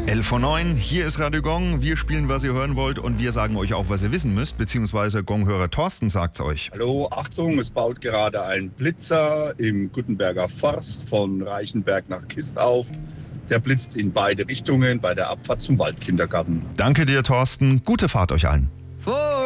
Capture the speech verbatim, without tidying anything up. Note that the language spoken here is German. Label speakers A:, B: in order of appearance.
A: elf vor neun, hier ist Radio Gong. Wir spielen, was ihr hören wollt und wir sagen euch auch, was ihr wissen müsst, beziehungsweise Gong-Hörer Thorsten sagt's euch.
B: Hallo, Achtung, es baut gerade ein Blitzer im Guttenberger Forst von Reichenberg nach Kist auf. Der blitzt in beide Richtungen bei der Abfahrt zum Waldkindergarten.
A: Danke dir, Thorsten. Gute Fahrt euch allen.